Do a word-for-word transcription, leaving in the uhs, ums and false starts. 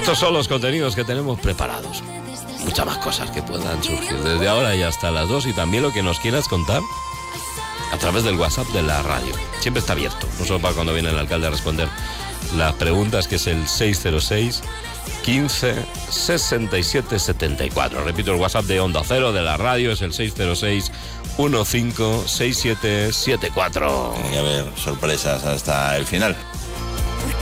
Estos son los contenidos que tenemos preparados. Muchas más cosas que puedan surgir desde ahora y hasta las dos, y también lo que nos quieras contar a través del WhatsApp de la radio. Siempre está abierto, no solo para cuando viene el alcalde a responder las preguntas, que es el seis cero seis, quince, sesenta y siete, setenta y cuatro. Repito, el WhatsApp de Onda Cero, de la radio, es el seis cero seis, quince, sesenta y siete, setenta y cuatro. Tiene que haber sorpresas hasta el final.